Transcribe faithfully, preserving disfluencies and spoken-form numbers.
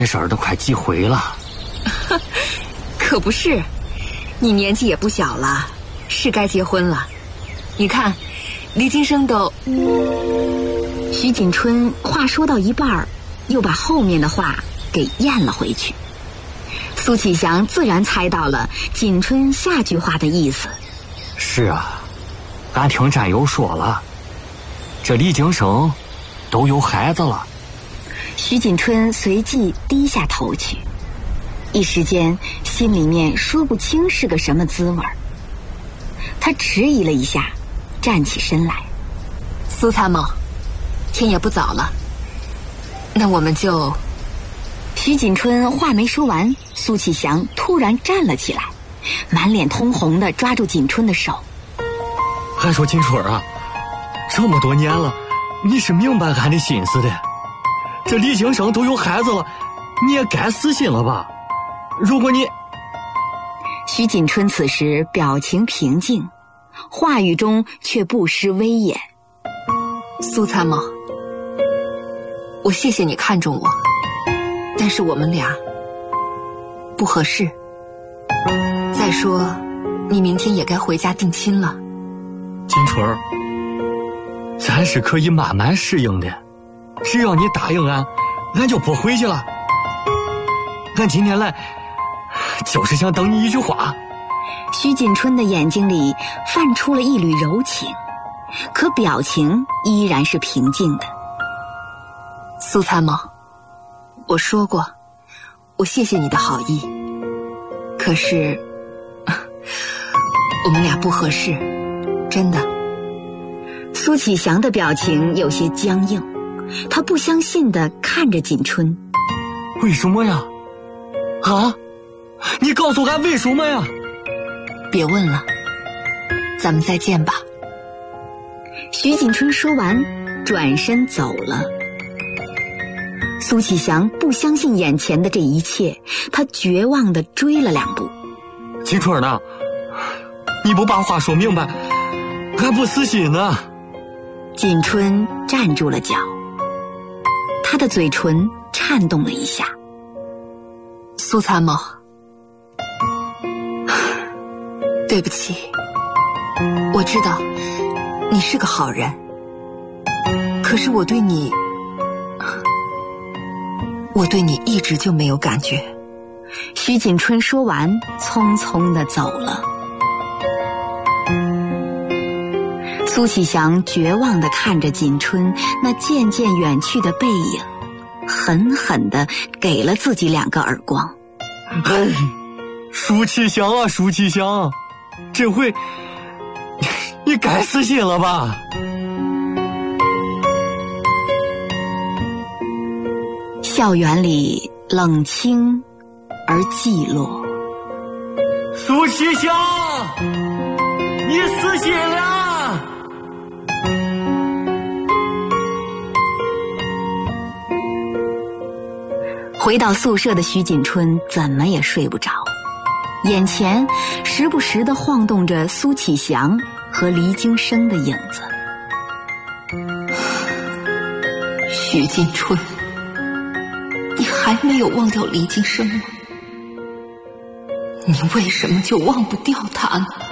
那事儿都快几回了。 可不是，你年纪也不小了，是该结婚了。你看，李金生都…… 徐锦春话说到一半，又把后面的话给咽了回去。苏启祥自然猜到了锦春下句话的意思。 是啊，俺听战友说了，这李金生都有孩子了。 徐锦春随即低下头去，一时间心里面说不清是个什么滋味。他迟疑了一下，站起身来。 苏参谋，天也不早了，那我们就…… 徐锦春话没说完，苏启祥突然站了起来，满脸通红的抓住锦春的手。 俺说金春啊，这么多年了，你是明白俺的心思的。这李金生都有孩子了，你也该死心了吧？如果你…… 徐锦春此时表情平静，话语中却不失威严。 苏参谋，我谢谢你看中我，但是我们俩不合适。再说，你明天也该回家定亲了。 金春儿，咱是可以慢慢适应的，只要你答应俺，俺就不回去了。俺今天来就是想等你一句话。 徐锦春的眼睛里泛出了一缕柔情，可表情依然是平静的。 苏参谋，我说过，我谢谢你的好意，可是我们俩不合适，真的。 苏启祥的表情有些僵硬，他不相信地看着锦春。 为什么呀？啊？你告诉俺为什么呀？ 别问了，咱们再见吧。 徐锦春说完，转身走了。苏启祥不相信眼前的这一切，他绝望地追了两步。 金春呢？你不把话说明白，俺不死心呢。 锦春站住了脚，他的嘴唇颤动了一下。 苏参谋，对不起，我知道你是个好人，可是我对你，我对你一直就没有感觉。 徐锦春说完，匆匆地走了。苏启祥绝望地看着锦春那渐渐远去的背影，狠狠地给了自己两个耳光。 哎，舒启祥啊，舒启祥，这回你该死心了吧？ 校园里冷清而寂寞。 苏启祥，你死心了！ 回到宿舍的徐锦春怎么也睡不着，眼前时不时地晃动着苏启祥和黎京生的影子。 徐锦春，你还没有忘掉黎京生吗？你为什么就忘不掉他呢？